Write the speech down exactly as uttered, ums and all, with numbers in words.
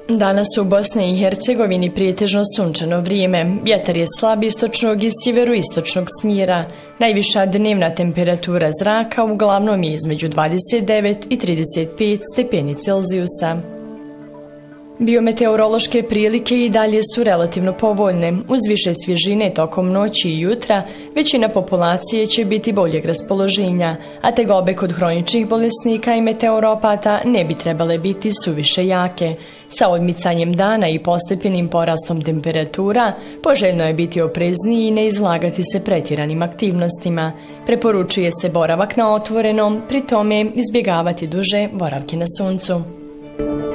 Danas u Bosni i Hercegovini pretežno sunčano vrijeme. Vjetar je slab istočnog i sjeveroistočnog smjera. Najviša dnevna temperatura zraka uglavnom je između dvadeset devet i trideset pet stepeni Celzijusa. Biometeorološke prilike i dalje su relativno povoljne. Uz više svježine tokom noći i jutra, većina populacije će biti boljeg raspoloženja, a tegobe kod hroničnih bolesnika i meteoropata ne bi trebale biti suviše jake. Sa odmicanjem dana i postepenim porastom temperatura, poželjno je biti oprezniji i ne izlagati se pretjeranim aktivnostima. Preporučuje se boravak na otvorenom, pri tome izbjegavati duže boravke na suncu.